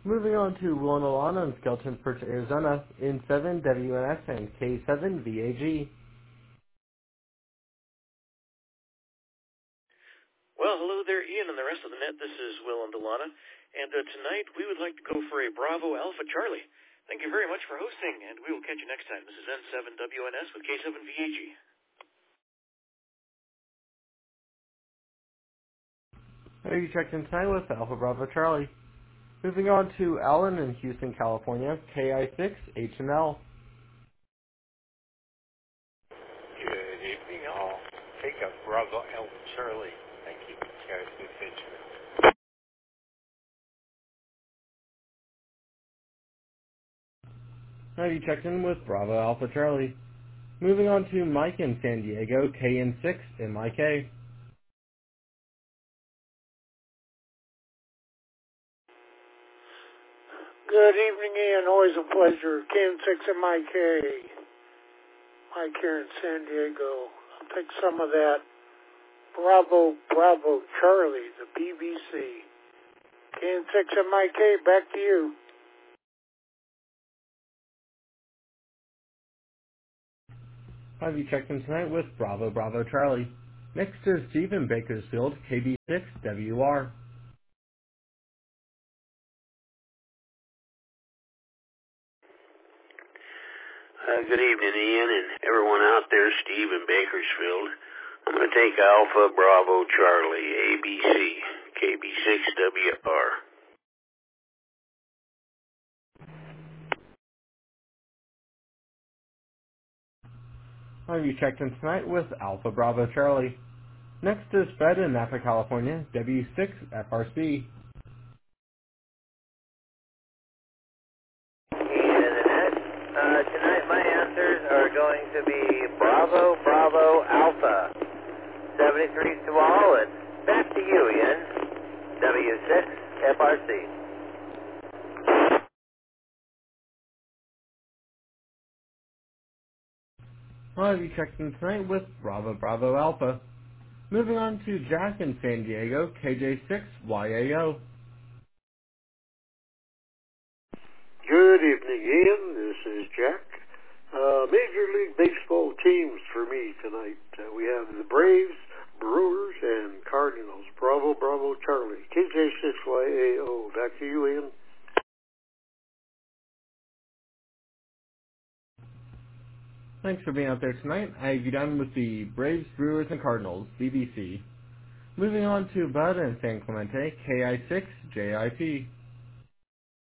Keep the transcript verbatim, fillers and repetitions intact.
Moving on to Willen Alana and Skelton Perch, Arizona, in seven W N S and K seven V A G. Well, hello there, Ian, and the rest of the net. This is Will and Delana, and uh, tonight we would like to go for a Bravo Alpha Charlie. Thank you very much for hosting, and we will catch you next time. This is N seven W N S with K seven V A G. Are you checked in tonight with Alpha Bravo Charlie? Moving on to Allen in Houston, California, K I six H and L. Good evening, all. Take up Bravo Alpha Charlie. Thank you. Guys, good attention. Are you checked in with Bravo Alpha Charlie? Moving on to Mike in San Diego, K N six M I K. Good evening, Ian. Always a pleasure. K N six M I K. Mike here in San Diego. I'll take some of that. Bravo, Bravo, Charlie, the B B C. K N six M I K, back to you. Have you checked in tonight with Bravo Bravo Charlie? Next is Stephen Bakersfield, K B six W R. Uh, good evening, Ian, and everyone out there. Steve in Bakersfield. I'm going to take Alpha Bravo Charlie, A B C, K B six W R. Have you checked in tonight with Alpha Bravo Charlie? Next is Fred in Napa, California, W six F R C. Ian and Annette, uh, tonight my answers are going to be Bravo, Bravo, Alpha. seventy-three to all, and back to you, Ian. W six F R C. Have you checked in tonight with Bravo Bravo Alpha? Moving on to Jack in San Diego, K J six Y A O. Good evening, Ian. This is Jack. Uh, Major League Baseball teams for me tonight. Uh, we have the Braves, Brewers, and Cardinals. Bravo, Bravo, Charlie. K J six Y A O. Back to you, Ian. Thanks for being out there tonight. I have you done with the Braves, Brewers, and Cardinals, B B C. Moving on to Bud in San Clemente, K I six J I P.